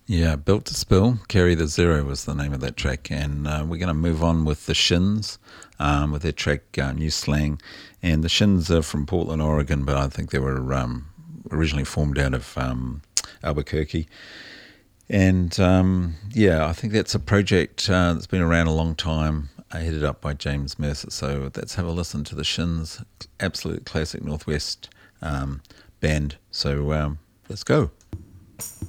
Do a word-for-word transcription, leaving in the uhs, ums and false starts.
Yeah, Built to Spill, Carry the Zero was the name of that track. And uh, we're going to move on with the Shins um, with their track uh, New Slang. And the Shins are from Portland, Oregon, but I think they were um, originally formed out of um, Albuquerque. And um, yeah, I think that's a project uh, that's been around a long time, uh, headed up by James Mercer. So let's have a listen to the Shins, absolute classic Northwest um, band. So um, let's go.